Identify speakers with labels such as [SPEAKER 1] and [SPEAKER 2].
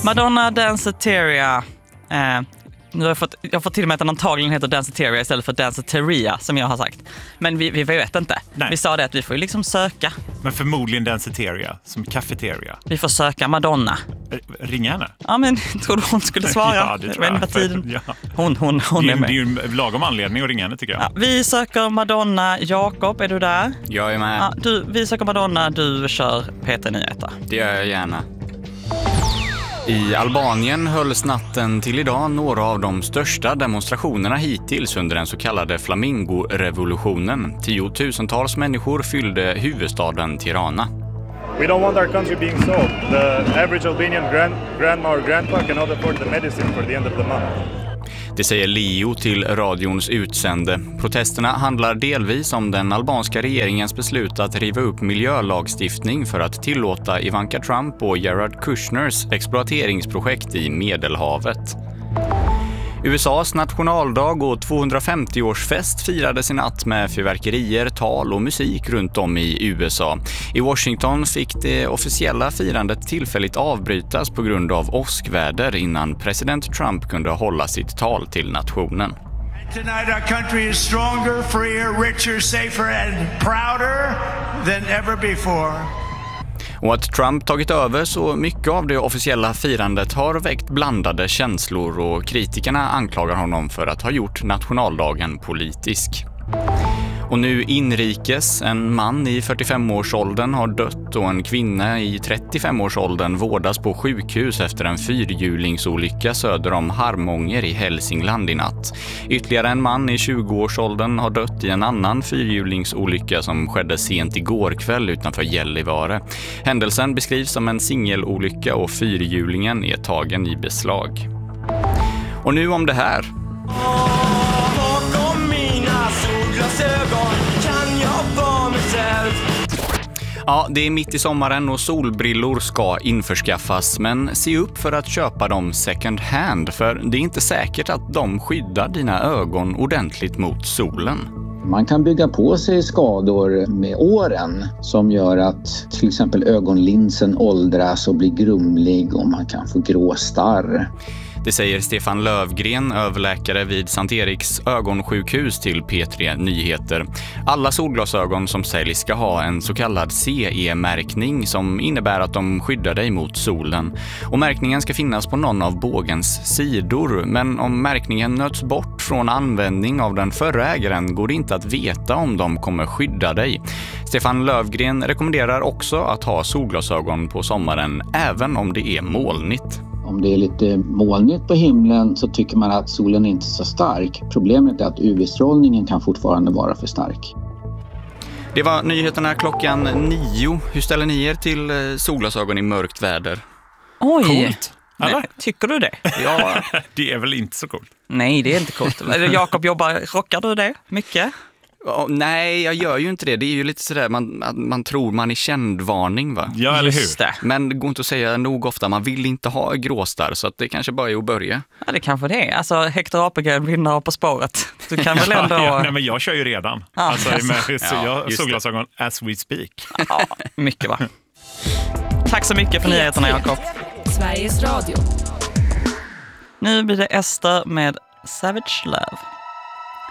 [SPEAKER 1] Madonna Danceteria. Nu har jag fått till och med att den antagligen heter Danceteria istället för Danceteria som jag har sagt. Men vi vet inte.
[SPEAKER 2] Nej.
[SPEAKER 1] Vi sa det att vi får ju liksom söka.
[SPEAKER 2] Men förmodligen Danceteria, som cafeteria.
[SPEAKER 1] Vi får söka Madonna.
[SPEAKER 2] Ring henne.
[SPEAKER 1] Ja, men tror du hon skulle svara?
[SPEAKER 2] Ja, det tror jag.
[SPEAKER 1] Vad tiden.
[SPEAKER 2] Ja.
[SPEAKER 1] Hon är med.
[SPEAKER 2] Det är ju en lagom anledning att ringa henne, tycker jag.
[SPEAKER 1] Ja, vi söker Madonna. Jakob, är du där?
[SPEAKER 3] Jag är med.
[SPEAKER 1] Ja, vi söker Madonna. Du kör P3-nyheter.
[SPEAKER 3] Det gör jag gärna. I Albanien hölls natten till idag några av de största demonstrationerna hittills under den så kallade Flamingo-revolutionen. 10 000-tals människor fyllde huvudstaden Tirana.
[SPEAKER 4] We don't want our country being sold. The average Albanian grandma or grandpa cannot afford the medicine for the end of the month.
[SPEAKER 3] Det säger Leo till radions utsände. Protesterna handlar delvis om den albanska regeringens beslut att riva upp miljölagstiftning för att tillåta Ivanka Trump och Jared Kushners exploateringsprojekt i Medelhavet. USAs nationaldag och 250-årsfest firades i natt med fyrverkerier, tal och musik runt om i USA. I Washington fick det officiella firandet tillfälligt avbrytas på grund av åskväder innan president Trump kunde hålla sitt tal till nationen.
[SPEAKER 5] Tonight our country is stronger, freer, richer, safer and prouder than ever before.
[SPEAKER 3] Och att Trump tagit över så mycket av det officiella firandet har väckt blandade känslor och kritikerna anklagar honom för att ha gjort nationaldagen politisk. Och nu inrikes, en man i 45-årsåldern har dött och en kvinna i 35-årsåldern vårdas på sjukhus efter en fyrhjulingsolycka söder om Harmånger i Hälsingland i natt. Ytterligare en man i 20-årsåldern har dött i en annan fyrhjulingsolycka som skedde sent igår kväll utanför Gällivare. Händelsen beskrivs som en singelolycka och fyrhjulingen är tagen i beslag. Och nu om det här. Ja, det är mitt i sommaren och solbrillor ska införskaffas, men se upp för att köpa dem second hand, för det är inte säkert att de skyddar dina ögon ordentligt mot solen.
[SPEAKER 6] Man kan bygga på sig skador med åren som gör att till exempel ögonlinsen åldras och blir grumlig och man kan få grå starr.
[SPEAKER 3] Det säger Stefan Lövgren, överläkare vid Sankt Eriks ögonsjukhus till P3 Nyheter. Alla solglasögon som säljs ska ha en så kallad CE-märkning som innebär att de skyddar dig mot solen. Och märkningen ska finnas på någon av bågens sidor, men om märkningen nöts bort från användning av den förra ägaren går det inte att veta om de kommer skydda dig. Stefan Lövgren rekommenderar också att ha solglasögon på sommaren även om det är molnigt.
[SPEAKER 6] Om det är lite molnigt på himlen så tycker man att solen inte är så stark. Problemet är att UV-strålningen kan fortfarande vara för stark.
[SPEAKER 3] Det var nyheterna 9:00. Hur ställer ni er till solglasögon i mörkt väder?
[SPEAKER 1] Oj!
[SPEAKER 2] Coolt.
[SPEAKER 1] Nej, tycker du det?
[SPEAKER 3] Ja,
[SPEAKER 2] Det är väl inte så coolt.
[SPEAKER 1] Nej, det är inte coolt. Jakob rockar du det mycket?
[SPEAKER 3] nej, jag gör ju inte det. Det är ju lite sådär, man tror man är kändvarning, va?
[SPEAKER 2] Ja, eller hur?
[SPEAKER 1] Just det.
[SPEAKER 3] Men det går inte att säga nog ofta. Man vill inte ha gråstar, så att det kanske bara är att börja.
[SPEAKER 1] Ja, det kanske det är. Alltså, Hector Apelgren vinner På spåret. Du kan väl ändå...
[SPEAKER 2] Nej, men jag kör ju redan. Alltså, jag har solglasögon as we speak.
[SPEAKER 1] Ja, mycket va. Tack så mycket för nyheterna, Jakob.
[SPEAKER 7] Sveriges Radio.
[SPEAKER 1] Nu blir det Ester med Savage Love.